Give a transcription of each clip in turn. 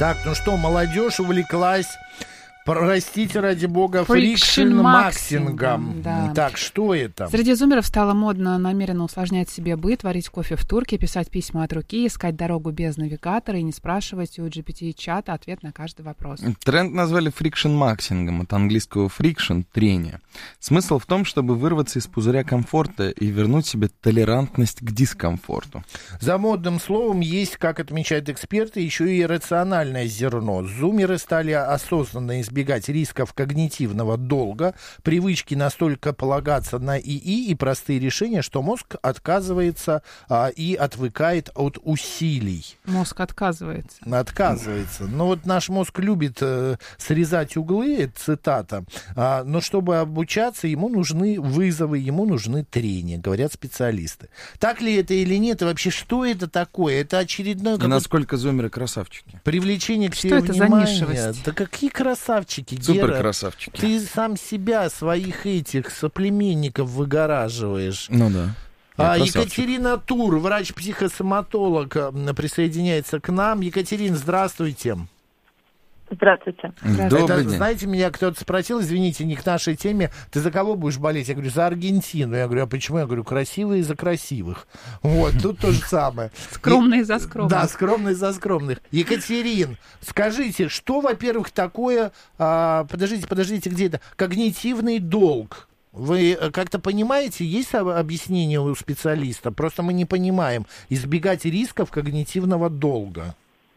Так, ну что, молодежь увлеклась, простите ради бога, фрикшн-максингом. Да. Так, что это? Среди зумеров стало модно намеренно усложнять себе быт, варить кофе в турке, писать письма от руки, искать дорогу без навигатора и не спрашивать у GPT-чата ответ на каждый вопрос. Тренд назвали фрикшн-максингом, от английского friction — трение. Смысл в том, чтобы вырваться из пузыря комфорта и вернуть себе толерантность к дискомфорту. За модным словом есть, как отмечают эксперты, еще и рациональное зерно. Зумеры стали осознанно избегать рисков когнитивного долга, привычки настолько полагаться на ИИ и простые решения, что мозг отказывается и отвыкает от усилий. Мозг отказывается. Отказывается. Но вот наш мозг любит срезать углы, это цитата, но чтобы обучаться, ему нужны вызовы, ему нужны трения, говорят специалисты. Так ли это или нет, и вообще что это такое? Это очередное... И насколько зумеры красавчики. Привлечение к что себе это внимания. за нишевость? Да какие красавчики, Супер Гера. красавчики. Ты сам себя, своих этих соплеменников выгораживаешь. Ну да. Екатерина Тур, врач-психосоматолог, присоединяется к нам. Екатерина, здравствуйте. Здравствуйте. Добрый день. Знаете, меня кто-то спросил, извините, не к нашей теме, ты за кого будешь болеть? Я говорю, за Аргентину. Я говорю, а почему? Я говорю, красивые за красивых. Вот, тут то же самое. Скромные за скромных. Да, скромные за скромных. Екатерин, скажите, что, во-первых, такое, подождите, где это? Когнитивный долг. Вы как-то понимаете, есть объяснение у специалиста? Просто мы не понимаем. Избегать рисков когнитивного долга.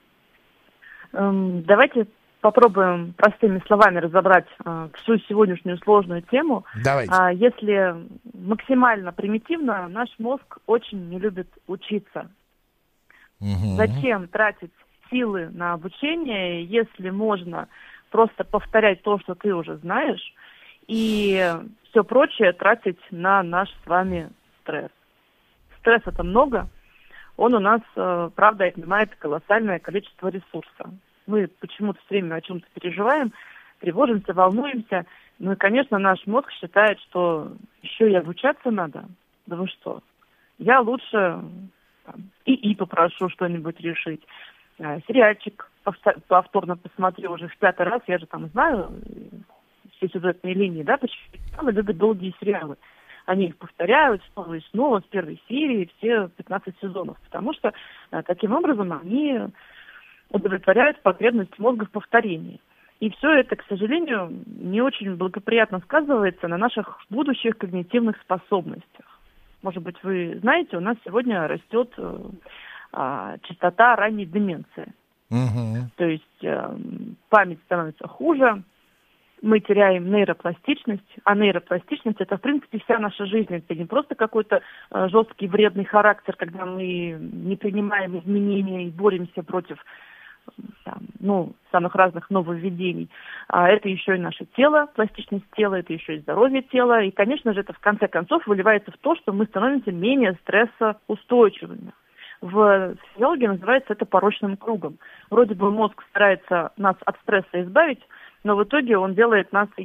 Давайте попробуем простыми словами разобрать всю сегодняшнюю сложную тему. Давайте. Если максимально примитивно, наш мозг очень не любит учиться. Угу. Зачем тратить силы на обучение, если можно просто повторять то, что ты уже знаешь, и все прочее тратить на наш с вами стресс? Стресса-то много. Он у нас, правда, отнимает колоссальное количество ресурса. Мы почему-то все время о чем-то переживаем, тревожимся, волнуемся. Ну и, конечно, наш мозг считает, что еще и обучаться надо. Да вы что? Я лучше ИИ попрошу что-нибудь решить. Сериальчик повторно посмотрю уже в 5-й раз. Я же там знаю все сюжетные линии, да, почему любят долгие сериалы. Они их повторяют снова и снова с первой серии, все 15 сезонов. Потому что таким образом они удовлетворяют потребность мозга в повторении. И все это, к сожалению, не очень благоприятно сказывается на наших будущих когнитивных способностях. Может быть, вы знаете, у нас сегодня растет частота ранней деменции. Угу. То есть память становится хуже, мы теряем нейропластичность, а нейропластичность — это, в принципе, вся наша жизнь. Это не просто какой-то жесткий вредный характер, когда мы не принимаем изменения и боремся против самых разных нововведений. А это еще и наше тело, пластичность тела, это еще и здоровье тела. И, конечно же, это в конце концов выливается в то, что мы становимся менее стрессоустойчивыми. В физиологии называется это порочным кругом. Вроде бы мозг старается нас от стресса избавить, но в итоге он делает нас